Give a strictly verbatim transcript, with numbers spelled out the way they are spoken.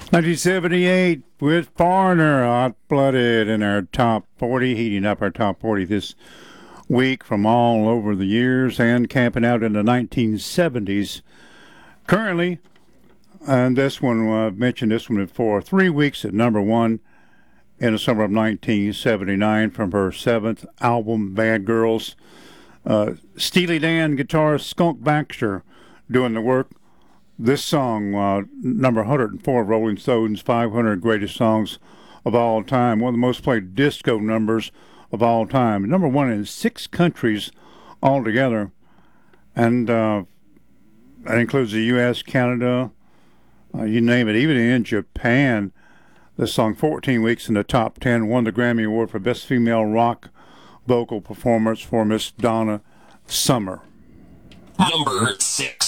nineteen seventy-eight with Foreigner, Hot Blooded in our top forty, heating up our top forty this week from all over the years and camping out in the nineteen seventies. Currently, and this one, uh, I've mentioned this one before, three weeks at number one in the summer of nineteen seventy-nine from her seventh album, Bad Girls. Uh, Steely Dan guitarist Skunk Baxter doing the work. This song, uh, number one hundred four, Rolling Stones five hundred Greatest Songs of All Time, one of the most played disco numbers of all time. Number one in six countries altogether, and uh, that includes the U S, Canada, uh, you name it, even in Japan. This song, fourteen weeks in the top ten, won the Grammy Award for Best Female Rock Vocal Performance for Miss Donna Summer. Number six.